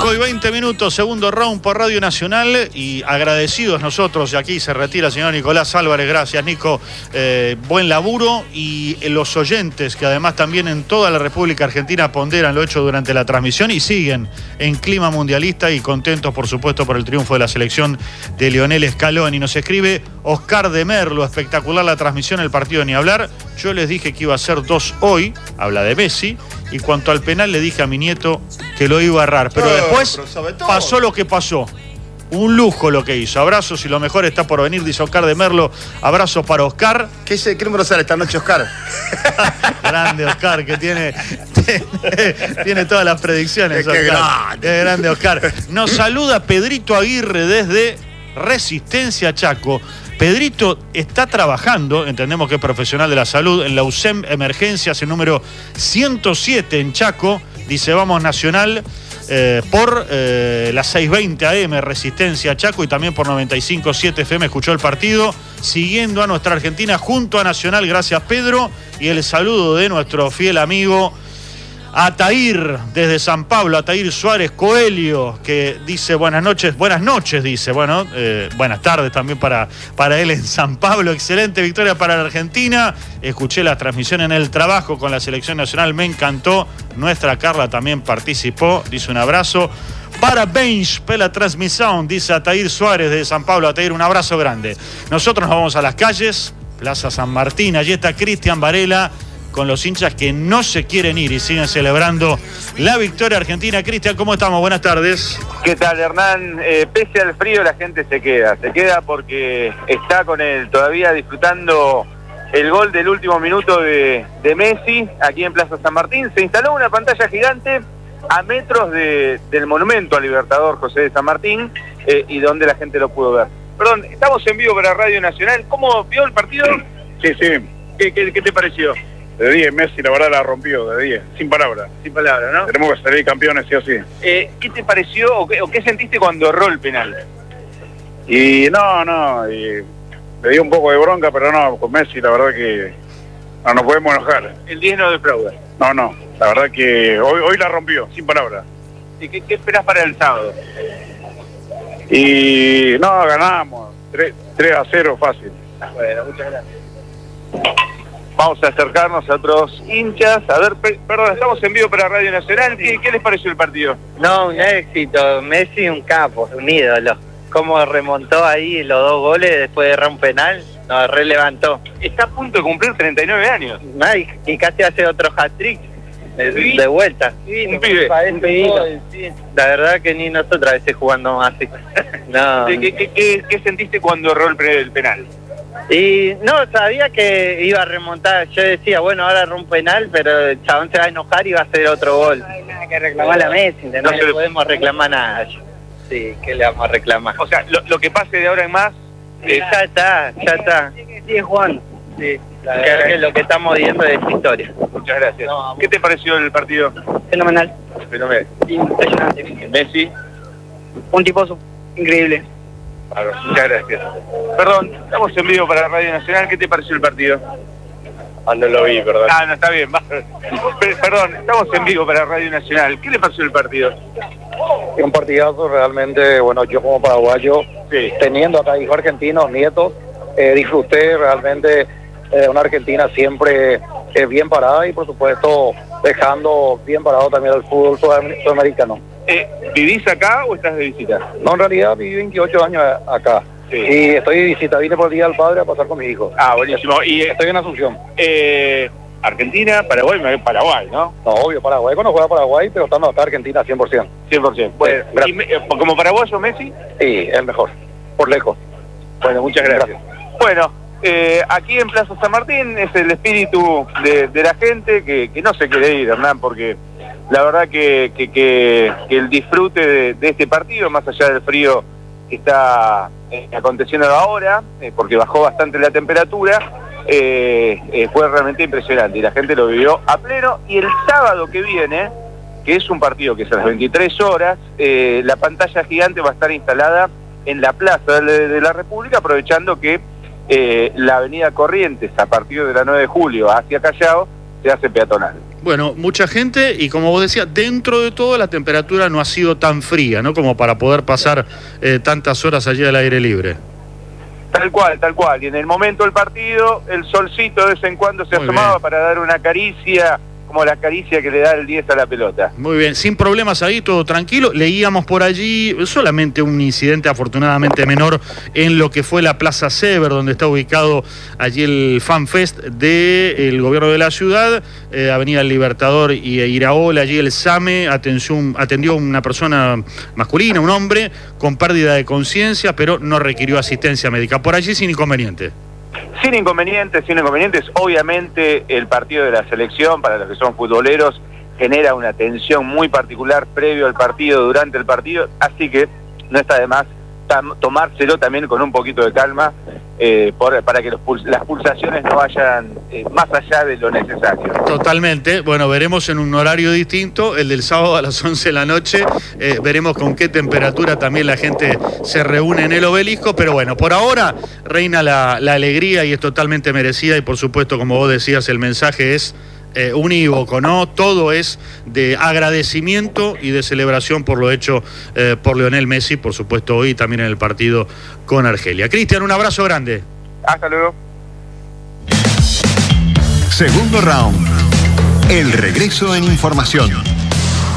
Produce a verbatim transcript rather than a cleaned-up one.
cinco y veinte minutos, segundo round por Radio Nacional, y agradecidos nosotros, y aquí se retira el señor Nicolás Álvarez. Gracias, Nico, eh, buen laburo, y los oyentes que además también en toda la República Argentina ponderan lo hecho durante la transmisión y siguen en clima mundialista y contentos, por supuesto, por el triunfo de la selección de Lionel Scaloni. Nos escribe Oscar de Merlo: espectacular la transmisión, el partido ni hablar. Yo les dije que iba a ser dos hoy, habla de Messi, y cuanto al penal le dije a mi nieto que lo iba a errar, pero no, después pero pasó lo que pasó. Un lujo lo que hizo. Abrazos y lo mejor está por venir, dice Oscar de Merlo. Abrazos para Oscar. ¿Qué, ¿Qué número sale esta noche, Oscar? Grande Oscar, que tiene, tiene, tiene todas las predicciones. Qué grande. Qué grande Oscar. Nos saluda Pedrito Aguirre desde Resistencia Chaco. Pedrito está trabajando, entendemos que es profesional de la salud, en la U S E M Emergencias, el número ciento siete en Chaco. Dice, vamos Nacional eh, por eh, las seiscientos veinte A M, Resistencia Chaco, y también por noventa y cinco punto siete F M. Escuchó el partido, siguiendo a nuestra Argentina junto a Nacional. Gracias, Pedro. Y el saludo de nuestro fiel amigo Atair, desde San Pablo, Atair Suárez Coelho, que dice buenas noches, buenas noches, dice, bueno, eh, buenas tardes también para, para él en San Pablo. Excelente victoria para la Argentina. Escuché la transmisión en el trabajo con la selección nacional, me encantó. Nuestra Carla también participó, dice un abrazo. Parabéns pela transmisión, dice Atair Suárez de San Pablo. Atair, un abrazo grande. Nosotros nos vamos a las calles, Plaza San Martín, allí está Cristian Varela, con los hinchas que no se quieren ir y siguen celebrando la victoria argentina. Cristian, ¿cómo estamos? Buenas tardes. ¿Qué tal, Hernán? Eh, pese al frío, la gente se queda. Se queda porque está con él todavía disfrutando el gol del último minuto de, de Messi, aquí en Plaza San Martín. Se instaló una pantalla gigante a metros de, del monumento al Libertador José de San Martín, eh, y donde la gente lo pudo ver. Perdón, estamos en vivo para Radio Nacional. ¿Cómo vio el partido? Sí, sí. ¿Qué, qué, qué te pareció? De diez, Messi la verdad la rompió, de diez, sin palabras. Sin palabras, ¿no? Tenemos que salir campeones sí o sí. Eh, ¿Qué te pareció o qué, o qué sentiste cuando erró el penal? Y no, no, y me dio un poco de bronca, pero no, con Messi la verdad que no nos podemos enojar. El diez no defrauda. No, no, la verdad que hoy, hoy la rompió, sin palabras. ¿Y qué, qué esperás para el sábado? Y no, ganamos, tres a cero fácil. Bueno, muchas gracias. Vamos a acercarnos a otros hinchas. A ver, per perdón, estamos en vivo para Radio Nacional. ¿Qué, qué les pareció el partido? No, un éxito. Messi un capo, un ídolo. Cómo remontó ahí los dos goles después de errar un penal, nos relevantó. Está a punto de cumplir treinta y nueve años. Ay, y casi hace otro hat-trick de, de vuelta. Sí, un pibe. Un pibito. Sí. La verdad que ni nosotros a veces jugando así. No. ¿Qué, qué, qué, ¿Qué sentiste cuando erró el, el penal? Y no, sabía que iba a remontar. Yo decía, bueno, ahora erró un penal, pero el chabón se va a enojar y va a hacer otro gol. No hay nada que reclamar a Messi, no, no le podemos reclamar nada. Sí, ¿qué le vamos a reclamar? O sea, lo, lo que pase de ahora en más... Eh, ya está, ya está. Sigue jugando. Sí, la verdad que lo que estamos viendo es historia. Muchas gracias. No, ¿qué te pareció el partido? Fenomenal. Fenomenal. Impresionante. Messi. Un tiposo increíble. Claro, muchas gracias. Perdón, estamos en vivo para Radio Nacional. ¿Qué te pareció el partido? Ah, no lo vi, perdón. Ah, no, está bien. Perdón, estamos en vivo para Radio Nacional. ¿Qué le pareció el partido? Un partidazo realmente, bueno, yo como paraguayo, sí, teniendo acá hijos argentinos, nietos, eh, disfruté realmente eh, una Argentina siempre eh, bien parada y por supuesto dejando bien parado también el fútbol sudamericano. Eh, ¿Vivís acá o estás de visita? No, en realidad viví veintiocho años acá. Sí. Y estoy de visita, vine por el Día del Padre a pasar con mi hijo. Ah, buenísimo. Y estoy en Asunción. Eh, Argentina, Paraguay, Paraguay, ¿no? No, obvio, Paraguay. Cuando juega Paraguay, pero estando acá Argentina cien por ciento. cien por ciento. Bueno, sí, y me, ¿como paraguayo Messi? Sí, el mejor, por lejos. Bueno, muchas gracias. gracias. Bueno, eh, aquí en Plaza San Martín es el espíritu de, de la gente que, que no se quiere ir, Hernán, porque la verdad que, que, que, que el disfrute de, de este partido, más allá del frío que está eh, aconteciendo ahora, eh, porque bajó bastante la temperatura, eh, eh, fue realmente impresionante y la gente lo vivió a pleno. Y el sábado que viene, que es un partido que es a las veintitrés horas, eh, la pantalla gigante va a estar instalada en la Plaza de, de la República, aprovechando que eh, la avenida Corrientes, a partir de la nueve de julio hacia Callao, se hace peatonal. Bueno, mucha gente y como vos decías, dentro de todo la temperatura no ha sido tan fría, ¿no? Como para poder pasar eh, tantas horas allí al aire libre. Tal cual, tal cual. Y en el momento del partido, el solcito de vez en cuando se Muy asomaba bien. para dar una caricia, como la caricia que le da el diez a la pelota. Muy bien, sin problemas ahí, todo tranquilo. Leíamos por allí solamente un incidente afortunadamente menor en lo que fue la Plaza Sever, donde está ubicado allí el FanFest del gobierno de la ciudad, eh, Avenida El Libertador y Iraola, allí el SAME atendió, atendió una persona masculina, un hombre, con pérdida de conciencia, pero no requirió asistencia médica. Por allí sin inconveniente. Sin inconvenientes, sin inconvenientes, obviamente el partido de la selección, para los que son futboleros, genera una tensión muy particular previo al partido, durante el partido, así que no está de más tomárselo también con un poquito de calma, eh, por, para que los puls las pulsaciones no vayan eh, más allá de lo necesario. Totalmente, bueno, veremos en un horario distinto, el del sábado a las once de la noche, eh, veremos con qué temperatura también la gente se reúne en el Obelisco, pero bueno, por ahora reina la, la alegría y es totalmente merecida y por supuesto, como vos decías, el mensaje es Eh, unívoco, ¿no? Todo es de agradecimiento y de celebración por lo hecho eh, por Lionel Messi, por supuesto hoy también en el partido con Argelia. Cristian, un abrazo grande. Hasta luego. Segundo round. El regreso en información.